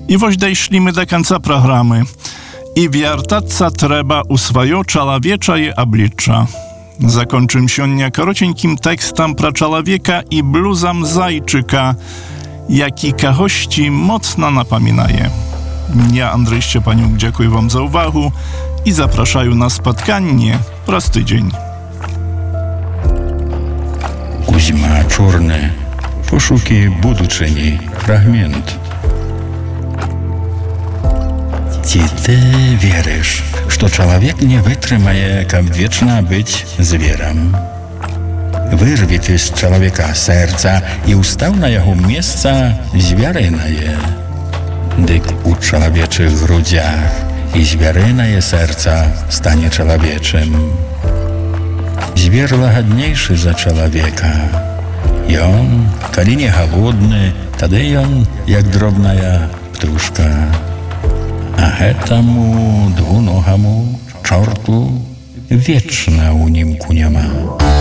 I woś dojszlimy do końca programy. I wiertаться trzeba u swoją człowiecza i oblicza. Zakończym się korocieńkim tekstem pra człowieka i bluzam zajczyka, jaki kahości mocno napominaje. Ja, Andrzej Szczepaniuk, dziękuję wam za uwagę i zapraszają na spotkanie prosty dzień. Кузьма Чорны. Пошуки будучыні. Фрагмент. Ці ты верыш, што чалавек не вытрымае, каб вечна быць зверам? Вырві ты з чалавека сэрца і ўстаў на яго месца звярынае. Дык у чалавечых грудзях і звярынае сэрца стане чалавечым. Звер лагаднейшы за чалавека. Ён, калі не галодны, тады ён, як дробная птушка. А гэтаму двуногаму чорту вечна ў німку няма.